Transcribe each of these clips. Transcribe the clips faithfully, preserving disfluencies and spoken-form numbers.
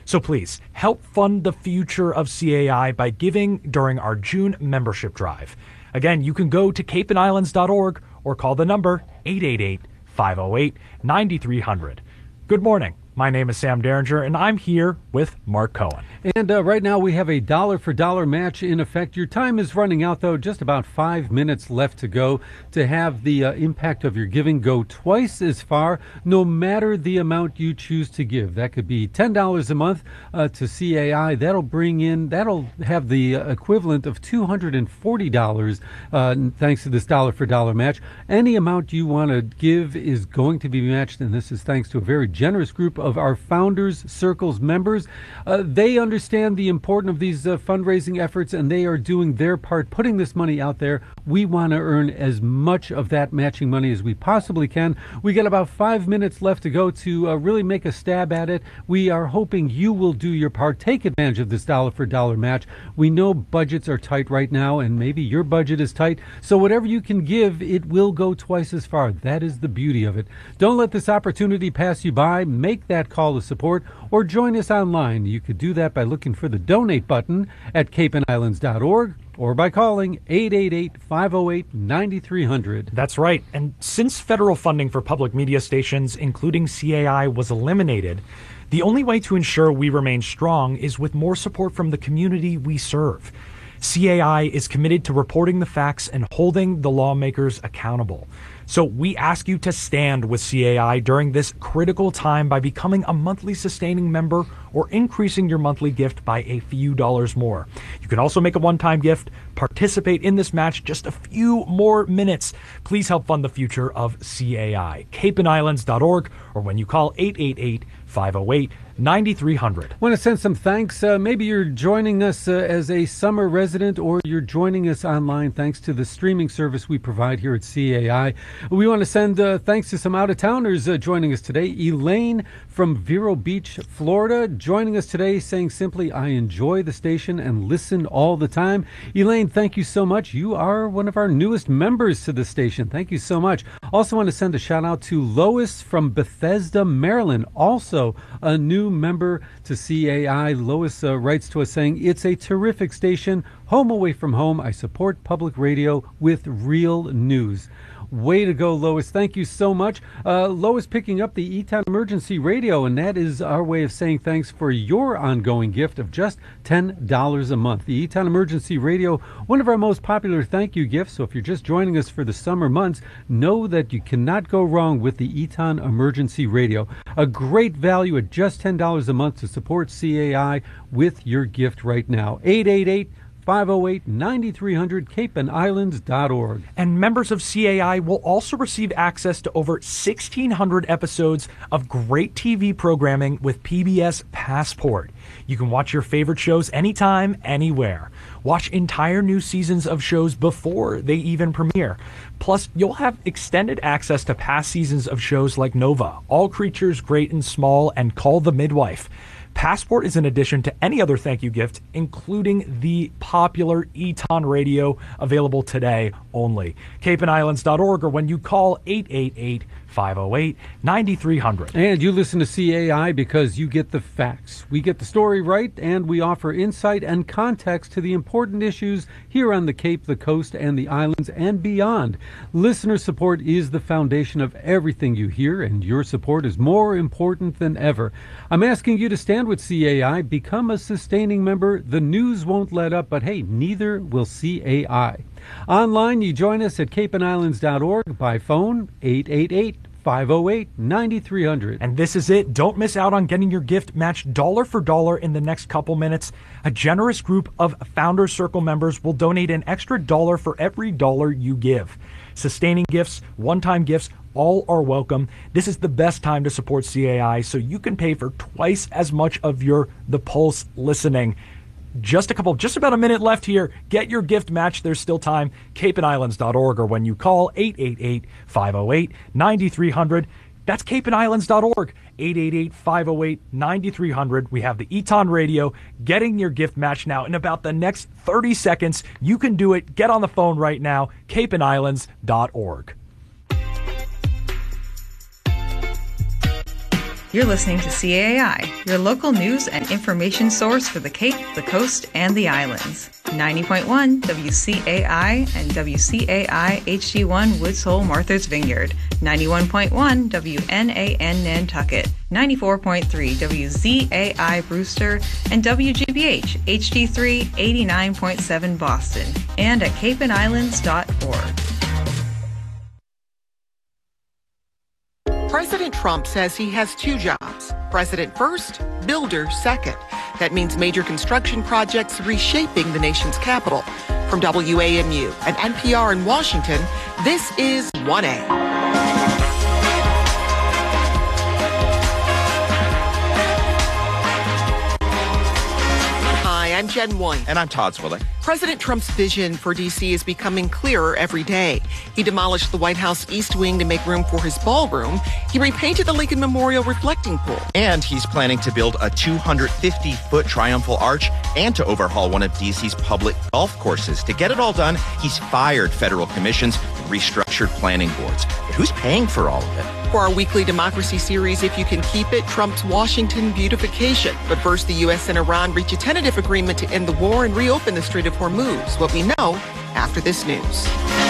So please help fund the future of C A I by giving during our June membership drive. Again, you can go to cape and islands dot org or call the number eight eight eight, five oh eight, nine three hundred. Good morning. My name is Sam Derringer, and I'm here with Mark Cohen. And uh, right now we have a dollar-for-dollar match in effect. Your time is running out, though. Just about five minutes left to go to have the uh, impact of your giving go twice as far, no matter the amount you choose to give. That could be ten dollars a month uh, to C A I. That'll bring in, that'll have the uh, equivalent of two hundred forty dollars uh, thanks to this dollar-for-dollar match. Any amount you want to give is going to be matched, and this is thanks to a very generous group of our Founders Circles members. Uh, they understand the importance of these uh, fundraising efforts, and they are doing their part, putting this money out there. We want to earn as much of that matching money as we possibly can. We got about five minutes left to go to uh, really make a stab at it. We are hoping you will do your part. Take advantage of this dollar-for-dollar match. We know budgets are tight right now, and maybe your budget is tight, so whatever you can give, it will go twice as far. That is the beauty of it. Don't let this opportunity pass you by. Make that call to support or join us online. You could do that by looking for the donate button at cape and islands dot org or by calling eight eight eight, five oh eight, nine three hundred. That's right. And since federal funding for public media stations, including C A I, was eliminated, the only way to ensure we remain strong is with more support from the community we serve. C A I is committed to reporting the facts and holding the lawmakers accountable. So we ask you to stand with C A I during this critical time by becoming a monthly sustaining member or increasing your monthly gift by a few dollars more. You can also make a one-time gift, participate in this match just a few more minutes. Please help fund the future of C A I. cape and islands dot org or when you call eight eight eight, five oh eight, nine three hundred. Want to send some thanks? Uh, maybe you're joining us uh, as a summer resident, or you're joining us online thanks to the streaming service we provide here at C A I. We want to send uh, thanks to some out-of-towners uh, joining us today. Elaine from Vero Beach, Florida, joining us today saying simply, I enjoy the station and listen all the time. Elaine, thank you so much. You are one of our newest members to the station. Thank you so much. Also want to send a shout out to Lois from Bethesda, Maryland, also a new member to C A I. Lois uh, writes to us saying, it's a terrific station, home away from home. I support public radio with real news. Way to go, Lois. Thank you so much. Uh, Lois picking up the E-Town Emergency Radio, and that is our way of saying thanks for your ongoing gift of just ten dollars a month. The E-Town Emergency Radio, one of our most popular thank you gifts, so if you're just joining us for the summer months, know that you cannot go wrong with the E-Town Emergency Radio. A great value at just ten dollars a month to support C A I with your gift right now. eight eight eight, five oh eight, nine three hundred, cape and islands dot org. And members of C A I will also receive access to over sixteen hundred episodes of great T V programming with P B S Passport. You can watch your favorite shows anytime, anywhere. Watch entire new seasons of shows before they even premiere. Plus, you'll have extended access to past seasons of shows like Nova, All Creatures Great and Small, and Call the Midwife. Passport is in addition to any other thank you gift, including the popular E-Town Radio, available today only. cape and islands dot org or when you call eight eight eight, five oh eight, nine three hundred. And you listen to C A I because you get the facts. We get the story right, and we offer insight and context to the important issues here on the Cape, the Coast, and the islands, and beyond. Listener support is the foundation of everything you hear, and your support is more important than ever. I'm asking you to stand with C A I, become a sustaining member. The news won't let up, but hey, neither will C A I. Online, you join us at cape and islands dot org. By phone, eight eight eight, five oh eight, nine three hundred. And this is it. Don't miss out on getting your gift matched dollar for dollar in the next couple minutes. A generous group of Founders Circle members will donate an extra dollar for every dollar you give. Sustaining gifts, one-time gifts, all are welcome. This is the best time to support C A I so you can pay for twice as much of your The Pulse listening. Just a couple, just about a minute left here. Get your gift matched. There's still time. cape and islands dot org or when you call eight eight eight, five oh eight, nine three hundred. That's cape and islands dot org. eight eight eight, five oh eight, nine three hundred. We have the E-Town Radio getting your gift match now in about the next thirty seconds. You can do it. Get on the phone right now. cape and islands dot org. You're listening to C A I, your local news and information source for the Cape, the Coast, and the Islands. ninety point one W C A I and W C A I H D one Woods Hole Martha's Vineyard. ninety-one point one W N A N Nantucket. ninety-four point three W Z A I Brewster. And W G B H H D three eighty-nine point seven Boston. And at cape and islands dot org. President Trump says he has two jobs. President first, builder second. That means major construction projects reshaping the nation's capital. From W A M U and N P R in Washington, this is one A. I'm Jen White. And I'm Todd Swilling. President Trump's vision for D C is becoming clearer every day. He demolished the White House East Wing to make room for his ballroom. He repainted the Lincoln Memorial reflecting pool. And he's planning to build a two hundred fifty foot triumphal arch and to overhaul one of D C's public golf courses. To get it all done, he's fired federal commissions and restructured planning boards. But who's paying for all of it? For our weekly democracy series, If You Can Keep It, Trump's Washington beautification. But first, the U S and Iran reach a tentative agreement to end the war and reopen the Strait of Hormuz. What we know after this news.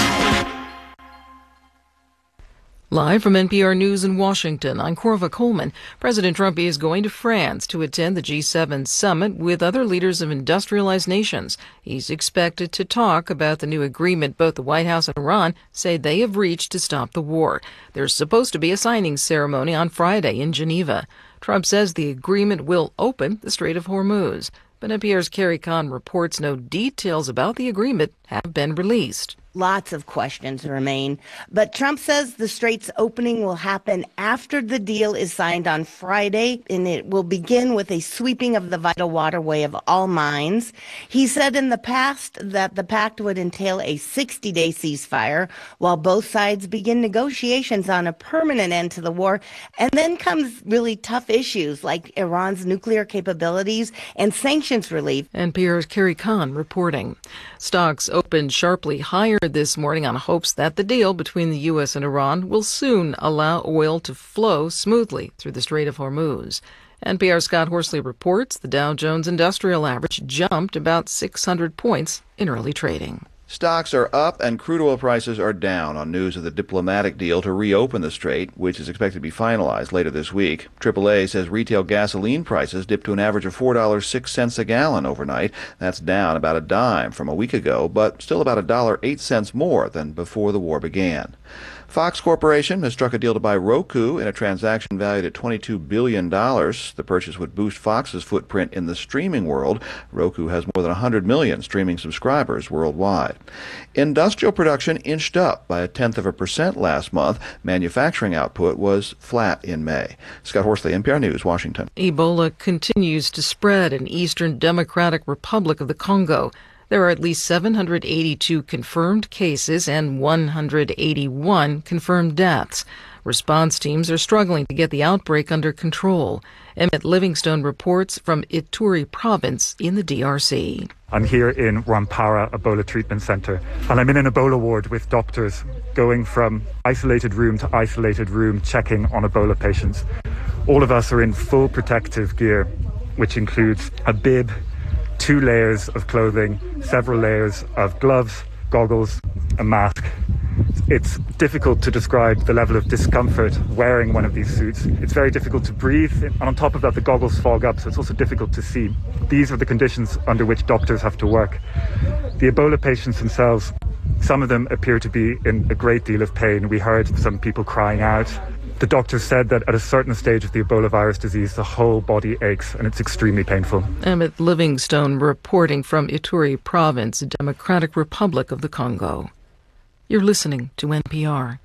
Live from N P R News in Washington, I'm Corva Coleman. President Trump is going to France to attend the G seven summit with other leaders of industrialized nations. He's expected to talk about the new agreement both the White House and Iran say they have reached to stop the war. There's supposed to be a signing ceremony on Friday in Geneva. Trump says the agreement will open the Strait of Hormuz. But N P R's Carrie Kahn reports no details about the agreement have been released. Lots of questions remain, but Trump says the strait's opening will happen after the deal is signed on Friday, and it will begin with a sweeping of the vital waterway of all mines. He said in the past that the pact would entail a sixty-day ceasefire while both sides begin negotiations on a permanent end to the war. And then comes really tough issues like Iran's nuclear capabilities and sanctions relief. N P R's Carrie Kahn reporting. Stocks opened sharply higher this morning on hopes that the deal between the U S and Iran will soon allow oil to flow smoothly through the Strait of Hormuz. N P R's Scott Horsley reports the Dow Jones Industrial Average jumped about six hundred points in early trading. Stocks are up and crude oil prices are down on news of the diplomatic deal to reopen the strait, which is expected to be finalized later this week. triple A says retail gasoline prices dipped to an average of four dollars and six cents a gallon overnight. That's down about a dime from a week ago, but still about a dollar and eight cents more than before the war began. Fox Corporation has struck a deal to buy Roku in a transaction valued at twenty-two billion dollars. The purchase would boost Fox's footprint in the streaming world. Roku has more than one hundred million streaming subscribers worldwide. Industrial production inched up by a tenth of a percent last month. Manufacturing output was flat in May. Scott Horsley, N P R News, Washington. Ebola continues to spread in Eastern Democratic Republic of the Congo. There are at least seven hundred eighty-two confirmed cases and one hundred eighty-one confirmed deaths. Response teams are struggling to get the outbreak under control. Emmett Livingstone reports from Ituri province in the D R C. I'm here in Rwampara Ebola Treatment Center, and I'm in an Ebola ward with doctors going from isolated room to isolated room checking on Ebola patients. All of us are in full protective gear, which includes a bib, two layers of clothing, several layers of gloves, goggles, a mask. It's difficult to describe the level of discomfort wearing one of these suits. It's very difficult to breathe, and on top of that, the goggles fog up, so it's also difficult to see. These are the conditions under which doctors have to work. The Ebola patients themselves, some of them appear to be in a great deal of pain. We heard some people crying out. The doctor said that at a certain stage of the Ebola virus disease, the whole body aches and it's extremely painful. Emmett Livingstone reporting from Ituri province, Democratic Republic of the Congo. You're listening to N P R.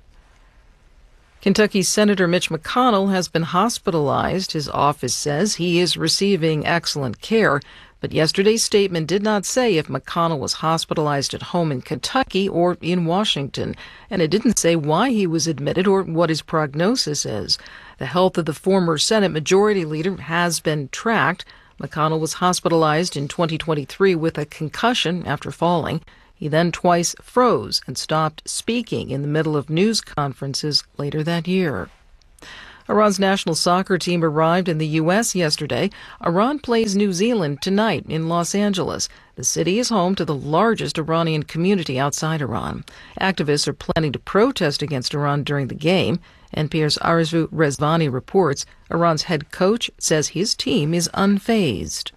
Kentucky Senator Mitch McConnell has been hospitalized. His office says he is receiving excellent care. But yesterday's statement did not say if McConnell was hospitalized at home in Kentucky or in Washington, and it didn't say why he was admitted or what his prognosis is. The health of the former Senate Majority Leader has been tracked. McConnell was hospitalized in twenty twenty-three with a concussion after falling. He then twice froze and stopped speaking in the middle of news conferences later that year. Iran's national soccer team arrived in the U S yesterday. Iran plays New Zealand tonight in Los Angeles. The city is home to the largest Iranian community outside Iran. Activists are planning to protest against Iran during the game. N P R's Arezou Rezvani reports Iran's head coach says his team is unfazed.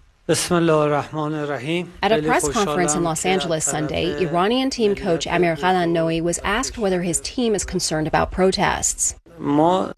At a press conference in Los Angeles Sunday, Iranian team coach Amir Ghalanoi was asked whether his team is concerned about protests. We're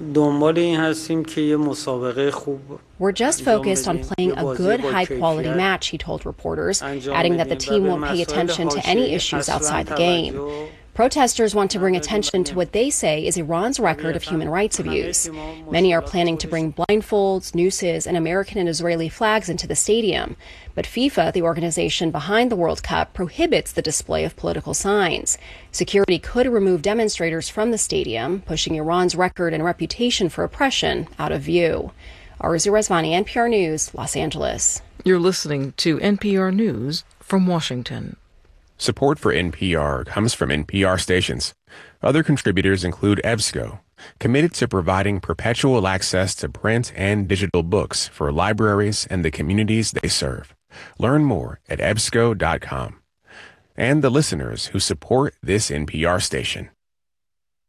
just focused on playing a good, high-quality match, he told reporters, adding that the team won't pay attention to any issues outside the game. Protesters want to bring attention to what they say is Iran's record of human rights abuse. Many are planning to bring blindfolds, nooses, and American and Israeli flags into the stadium. But FIFA, the organization behind the World Cup, prohibits the display of political signs. Security could remove demonstrators from the stadium, pushing Iran's record and reputation for oppression out of view. Arezou Rezvani, N P R News, Los Angeles. You're listening to N P R News from Washington. Support for N P R comes from N P R stations. Other contributors include EBSCO, committed to providing perpetual access to print and digital books for libraries and the communities they serve. Learn more at E B S C O dot com. And the listeners who support this N P R station.